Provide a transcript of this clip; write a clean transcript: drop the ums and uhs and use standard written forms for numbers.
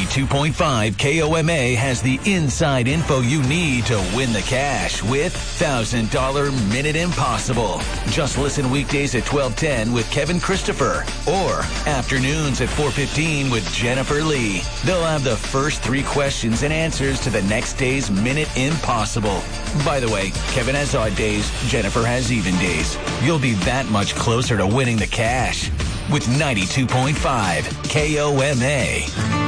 92.5 KOMA has the inside info you need to win the cash with $1,000 Minute Impossible. Just listen weekdays at 12:10 with Kevin Christopher or afternoons at 4:15 with Jennifer Lee. They'll have the first 3 questions and answers to the next day's Minute Impossible. By the way, Kevin has odd days, Jennifer has even days. You'll be that much closer to winning the cash with 92.5 KOMA.